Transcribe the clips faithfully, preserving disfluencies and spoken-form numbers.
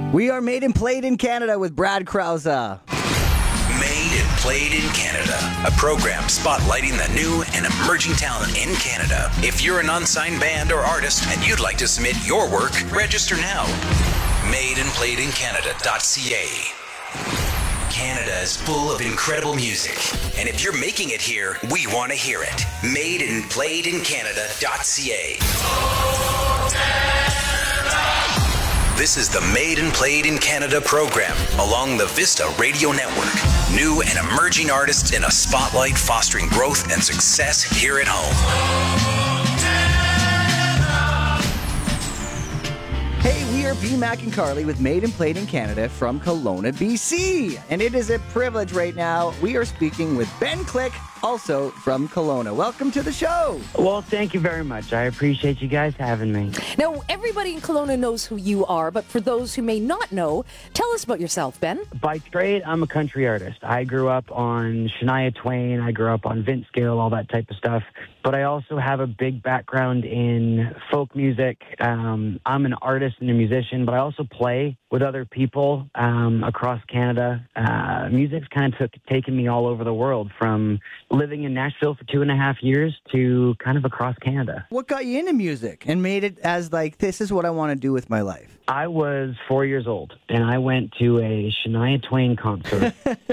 We are Made and Played in Canada with Brad Krause. Made and Played in Canada, a program spotlighting the new and emerging talent in Canada. If you're an unsigned band or artist and you'd like to submit your work, register now. made and played in canada dot c a. Canada is full of incredible music, and if you're making it here, we want to hear it. made and played in canada dot c a. This is the Made and Played in Canada program along the Vista Radio Network. New and emerging artists in a spotlight fostering growth and success here at home. Hey, we are B. Mac and Carly with Made and Played in Canada from Kelowna, B C. And it is a privilege right now. We are speaking with Ben Click, also from Kelowna. Welcome to the show. Well, thank you very much. I appreciate you guys having me. Now, everybody in Kelowna knows who you are, but for those who may not know, tell us about yourself, Ben. By trade, I'm a country artist. I grew up on Shania Twain. I grew up on Vince Gill, all that type of stuff. But I also have a big background in folk music. Um, I'm an artist and a musician, but I also play with other people um, across Canada. Uh, music's kind of took, taken me all over the world, from living in Nashville for two and a half years to kind of across Canada. What got you into music and made it as like, this is what I want to do with my life? I was four years old, and I went to a Shania Twain concert,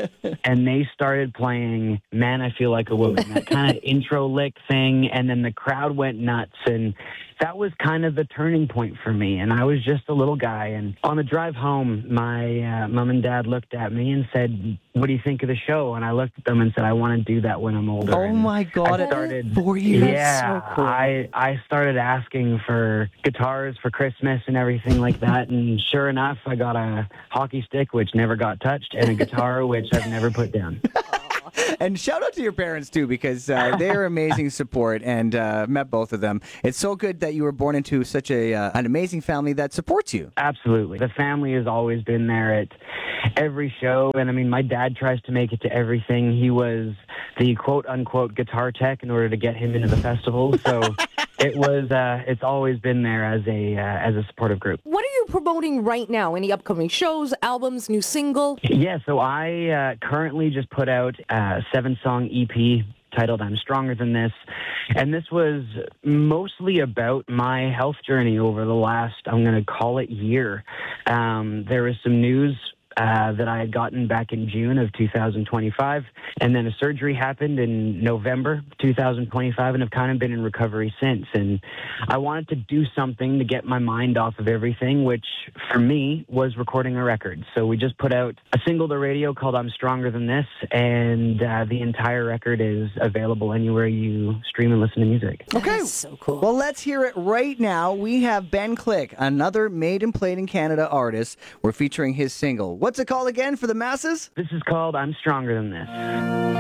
and they started playing Man, I Feel Like a Woman, that kind of intro lick thing, and then the crowd went nuts, and that was kind of the turning point for me. And I was just a little guy, and on the drive home, my uh, mom and dad looked at me and said, "What do you think of the show?" And I looked at them and said, "I want to do that when I'm older." Oh and my God, I started, four years? Yeah, So cool. I, I started asking for guitars for Christmas and everything like that, and sure enough, I got a hockey stick, which never got touched, and a guitar, which I've never put down. And shout out to your parents, too, because uh, they're amazing support, and uh, met both of them. It's so good that you were born into such a uh, an amazing family that supports you. Absolutely. The family has always been there at every show. And I mean, my dad tries to make it to everything. He was the quote-unquote guitar tech in order to get him into the festival. So it was, uh, it's always been there as a, uh, as a supportive group. What are you promoting right now? Any upcoming shows, albums, new single? Yeah, so I uh, currently just put out a seven-song E P titled I'm Stronger Than This. And this was mostly about my health journey over the last, I'm going to call it, year. Um, there was some news Uh, that I had gotten back in June of two thousand twenty-five, and then a surgery happened in November two thousand twenty-five, and I've kind of been in recovery since. And I wanted to do something to get my mind off of everything, which for me was recording a record. So we just put out a single to radio called I'm Stronger Than This, and uh, the entire record is available anywhere you stream and listen to music. Okay, so cool. Well, let's hear it right now. We have Ben Click, another Made and Played in Canada artist. We're featuring his single. What's it called again for the masses? This is called I'm Stronger Than This.